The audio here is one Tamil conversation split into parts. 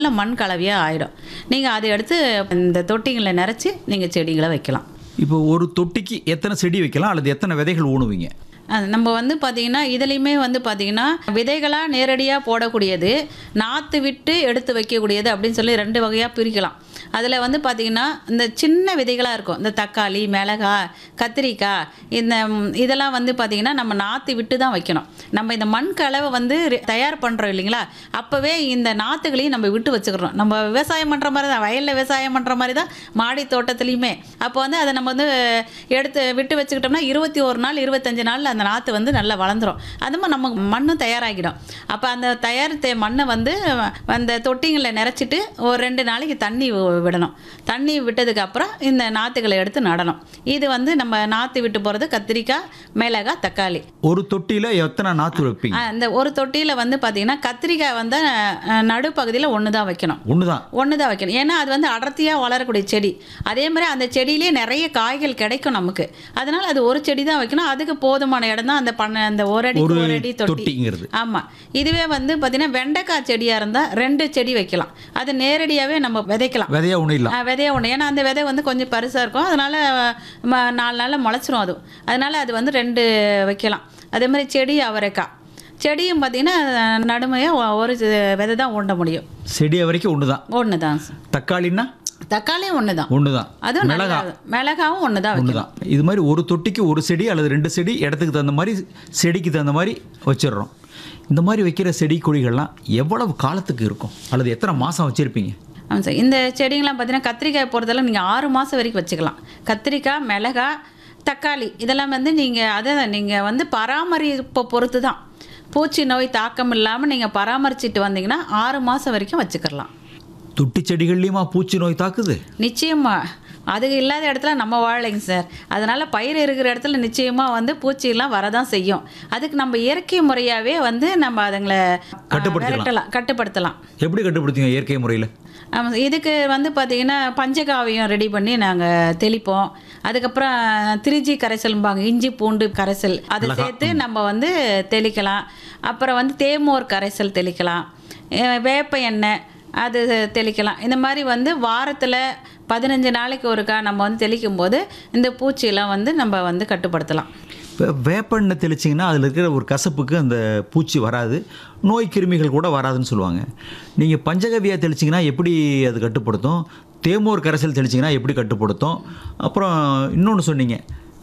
நல்ல மண் கலவையாக ஆயிடும். நீங்கள் அதை எடுத்து இந்த தொட்டிங்களை நிறச்சி நீங்கள் செடிகளை வைக்கலாம். இப்போ ஒரு தொட்டிக்கு எத்தனை செடி வைக்கலாம் அல்லது எத்தனை விதைகள் ஊணுவீங்க? நம்ம வந்து பார்த்திங்கன்னா இதுலேயுமே வந்து பார்த்திங்கன்னா விதைகளாக நேரடியாக போடக்கூடியது, நாற்று விட்டு எடுத்து வைக்கக்கூடியது அப்படின்னு சொல்லி 2 வகையாக பிரிக்கலாம். அதில் வந்து பார்த்திங்கன்னா இந்த சின்ன விதைகளாக இருக்கும், இந்த தக்காளி, மிளகாய், கத்திரிக்காய், இதெல்லாம் வந்து பார்த்திங்கன்னா நம்ம நாற்று விட்டு தான் வைக்கணும். நம்ம இந்த மண் கலவை வந்து தயார் பண்ணுறோம் இல்லைங்களா, அப்போவே இந்த நாற்றுகளையும் நம்ம விட்டு வச்சுக்கிறோம். நம்ம விவசாயம் பண்ணுற மாதிரி தான், வயலில் விவசாயம் பண்ணுற மாதிரி தான் மாடி தோட்டத்துலேயுமே. அப்போ வந்து அதை நம்ம வந்து எடுத்து விட்டு வச்சுக்கிட்டோம்னா 21 நாள் 25 நாளில் அந்த நாற்று வந்து நல்லா வளர்ந்துடும். அது மாதிரி நம்ம மண்ணும் தயாராகிடும். அப்போ அந்த தயாரித்த மண்ணை வந்து அந்த தொட்டிங்களில் நிறச்சிட்டு ஒரு 2 நாளைக்கு தண்ணி விடணும். தண்ணி விட்டதுக்கு அப்புறம் இந்த நாற்றுகளை எடுத்து நடணும். இது வந்து நம்ம நாற்று விட்டு போகிறது கத்திரிக்காய், மிளகாய், தக்காளி. ஒரு தொட்டியில் எத்தனை நாற்று வைப்பீங்க? இந்த ஒரு தொட்டியில் வந்து பார்த்தீங்கன்னா கத்திரிக்காய் வந்து நடுப்பகுதியில் ஒன்று தான் வைக்கணும். ஒன்று தான் வைக்கணும். ஏன்னா அது வந்து அடர்த்தியாக வளரக்கூடிய செடி. அதே மாதிரி அந்த செடியிலேயே நிறைய காய்கள் கிடைக்கும் நமக்கு. அதனால் அது ஒரு செடி தான் வைக்கணும். அதுக்கு போதுமான இடம் தான் அந்த ஒரு அடி தொட்டிங்கிறது. ஆமாம். இதுவே வந்து பார்த்தீங்கன்னா வெண்டைக்காய் செடியாக இருந்தால் 2 செடி வைக்கலாம். அது நேரடியாகவே நம்ம விதைக்கலாம். விதையா ஒன்று. ஏன்னா அந்த விதை வந்து கொஞ்சம் பெருசாக இருக்கும். அதனால் 4 நாளில் முளைச்சிரும். அதனால் அது வந்து 2 வைக்கலாம். அதே மாதிரி செடி அவரைக்காய் செடியும் பார்த்தீங்கன்னா நடுமையாக ஒரு விதை தான் ஊண்ட முடியும். செடி வரைக்கும் ஒன்று தான். தக்காளியும் ஒன்று தான். அதுவும் மிளகாவும் ஒன்று தான். இது மாதிரி ஒரு தொட்டிக்கு ஒரு செடி அல்லது 2 செடி இடத்துக்கு தகுந்த மாதிரி செடிக்கு தகுந்த மாதிரி வச்சிடுறோம். இந்த மாதிரி வைக்கிற செடி கொடிகள்லாம் எவ்வளவு காலத்துக்கு இருக்கும் அல்லது எத்தனை மாதம் வச்சுருப்பீங்க? ஆமாம் சார். இந்த செடிங்கெலாம் பார்த்தீங்கன்னா கத்திரிக்காய் பொறுத்தளவு நீங்கள் 6 மாதம் வரைக்கும் வச்சுக்கலாம். கத்திரிக்காய், மிளகாய், தக்காளி இதெல்லாம் வந்து நீங்கள் வந்து பராமரிப்பை பொறுத்து தான். பூச்சி நோய் தாக்கம் இல்லாமல் நீங்கள் பராமரிச்சுட்டு வந்தீங்கன்னா 6 மாதம் வரைக்கும் வச்சுக்கலாம். தொட்டி செடிகள்லையுமா பூச்சி நோய் தாக்குது? நிச்சயமாக. அது இல்லாத இடத்துல நம்ம வாழலைங்க சார். அதனால் பயிர் இருக்கிற இடத்துல நிச்சயமாக வந்து பூச்சியெல்லாம் வரதான் செய்யும். அதுக்கு நம்ம இயற்கை முறையாகவே வந்து நம்ம அதுங்களை கட்டுப்படுத்தலாம். எப்படி கட்டுப்படுத்துங்க இயற்கை முறையில்? ஆமாம். இதுக்கு வந்து பார்த்திங்கன்னா பஞ்சகாவியம் ரெடி பண்ணி நாங்கள் தெளிப்போம். அதுக்கப்புறம் 3G கரைசல்பாங்க, இஞ்சி பூண்டு கரைசல், அதை சேர்த்து நம்ம வந்து தெளிக்கலாம். அப்புறம் வந்து தேமோர் கரைசல் தெளிக்கலாம். வேப்ப எண்ணெய் அது தெளிக்கலாம். இந்த மாதிரி வந்து வாரத்தில் 15 நாளைக்கு ஒருக்கா நம்ம வந்து தெளிக்கும் போது இந்த பூச்சியெல்லாம் வந்து நம்ம வந்து கட்டுப்படுத்தலாம். இப்போ வேப்பெண்ணெய் தெளிச்சிங்கன்னா அதில் இருக்கிற ஒரு கசப்புக்கு அந்த பூச்சி வராது, நோய் கிருமிகள் கூட வராதுன்னு சொல்லுவாங்க. நீங்கள் பஞ்சகவியா தெளிச்சிங்கன்னா எப்படி அது கட்டுப்படுத்தும்? தேமோர் கரைசல் தெளிச்சிங்கன்னா எப்படி கட்டுப்படுத்தும்? அப்புறம் இன்னொன்று சொன்னீங்க,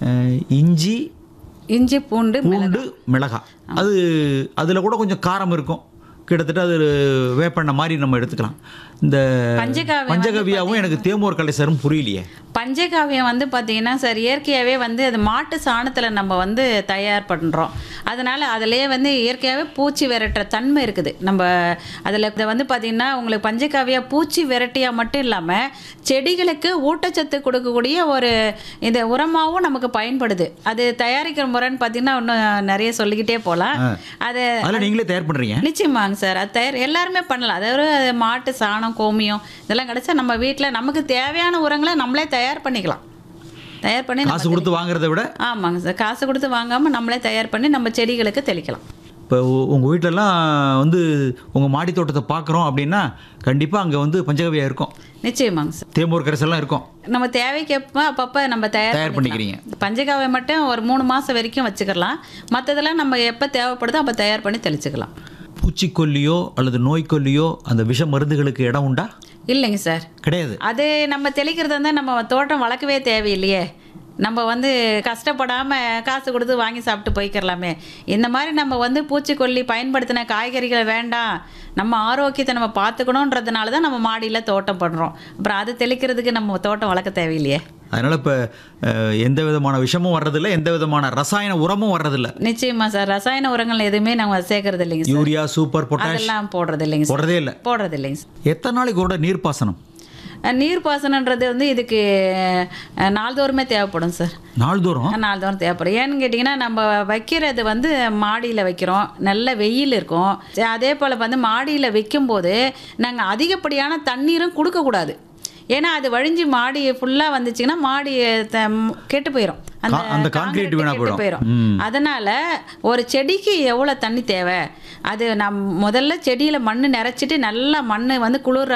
இஞ்சி பூண்டு மிளகாய். அது அதில் கூட கொஞ்சம் காரம் இருக்கும். கிட்டத்தட்ட அது வேப்பெண்ணெய் மாதிரி நம்ம எடுத்துக்கலாம். இந்த பஞ்சகவியாவும் எனக்கு தேமோர் கரைசலும் புரியலையே. பஞ்சகாவியம் வந்து பார்த்தீங்கன்னா சார் இயற்கையாகவே வந்து அது மாட்டு சாணத்தில் நம்ம வந்து தயார் பண்ணுறோம். அதனால் அதிலே வந்து இயற்கையாகவே பூச்சி விரட்டுற தன்மை இருக்குது. நம்ம அதில் இதை வந்து பார்த்திங்கன்னா உங்களுக்கு பஞ்சகாவியா பூச்சி விரட்டியாக மட்டும் இல்லாமல் செடிகளுக்கு ஊட்டச்சத்து கொடுக்கக்கூடிய ஒரு இந்த உரமாகவும் நமக்கு பயன்படுது. அது தயாரிக்கிற முறைன்னு பார்த்திங்கன்னா இன்னும் நிறைய சொல்லிக்கிட்டே போகலாம். அதை நீங்களே தயார் பண்ணுறீங்க? நிச்சயமாங்க சார். அது எல்லாருமே பண்ணலாம். அதாவது மாட்டு சாணம், கோமியம் இதெல்லாம் கிடைச்சா நம்ம வீட்டில் நமக்கு தேவையான உரங்களை நம்மளே தயார் பண்ணிக்கலாம். தயார் பண்ணி காசு கொடுத்து வாங்குறத விட. ஆமாங்க சார். காசு கொடுத்து வாங்காமல் நம்மளே தயார் பண்ணி நம்ம செடிகளுக்கு தெளிக்கலாம். இப்போ உங்கள் வீட்டிலலாம் வந்து உங்கள் மாடி தோட்டத்தை பார்க்குறோம் அப்படின்னா கண்டிப்பாக அங்கே வந்து பஞ்சகவியா இருக்கும். நிச்சயமாங்க சார். தேமோர் கரைசல்லாம் இருக்கும். நம்ம தேவைக்கப்போ அப்பப்போ நம்ம தயார் பண்ணிக்கிறீங்க. பஞ்சகாவியம் மட்டும் ஒரு 3 மாதம் வரைக்கும் வச்சுக்கலாம். மற்றதெல்லாம் நம்ம எப்போ தேவைப்படுதோ அப்போ தயார் பண்ணி தெளிச்சுக்கலாம். பூச்சிக்கொல்லியோ அல்லது நோய்க்கொல்லியோ அந்த விஷ மருந்துகளுக்கு இடம் உண்டா? இல்லைங்க சார், கிடையாது. அது நம்ம தெளிக்கிறது வந்து நம்ம தோட்டம் வளர்க்கவே தேவையில்லையே. நம்ம வந்து கஷ்டப்படாமல் காசு கொடுத்து வாங்கி சாப்பிட்டு போய்க்கிறலாமே. இந்த மாதிரி நம்ம வந்து பூச்சிக்கொல்லி பயன்படுத்தின காய்கறிகள் வேண்டாம், நம்ம ஆரோக்கியத்தை நம்ம பார்த்துக்கணுன்றதுனால தான் நம்ம மாடியில் தோட்டம் பண்ணுறோம். அப்புறம் அது தெளிக்கிறதுக்கு நம்ம தோட்டம் வளர்க்க தேவையில்லையே. அதனால் இப்போ எந்த விதமான விஷமும் வர்றதில்லை, எந்த விதமான ரசாயன உரமும் வர்றதில்லை. நிச்சயமாக சார். ரசாயன உரங்கள் எதுவுமே நம்ம சேர்க்கறது இல்லைங்க சார். யூரியா, சூப்பர் பொட்டாஷ் அதெல்லாம் போடுறது இல்லைங்க. போடுறது இல்லைங்க. எத்தனை நாளைக்கு கூட நீர்ப்பாசனம்? நீர்ப்பாசனன்றது வந்து இதுக்கு நாள்தோறுமே தேவைப்படும் சார். நாள்தோறும் தேவைப்படும். ஏன்னு கேட்டிங்கன்னா நம்ம வைக்கிறது வந்து மாடியில் வைக்கிறோம், நல்ல வெயில் இருக்கும். அதே போல் வந்து மாடியில் வைக்கும்போது நாங்கள் அதிகப்படியான தண்ணீரும் கொடுக்கக்கூடாது. ஏன்னா அது வழிஞ்சு மாடி ஃபுல்லாக வந்துச்சுன்னா மாடி கெட்டு போயிடும். அந்த கான்கிரீட் வீணா கெட்டு போயிடும். அதனால ஒரு செடிக்கு எவ்வளவு தண்ணி தேவை, அது முதல்ல செடியில மண்ணு நிறைச்சிட்டு நல்லா மண்ணு வந்து குளிர்